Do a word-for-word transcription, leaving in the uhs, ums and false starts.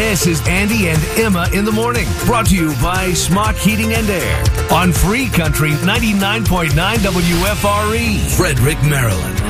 This is Andy and Emma in the morning, brought to you by Smock Heating and Air on Free Country ninety-nine point nine W F R E, Frederick, Maryland.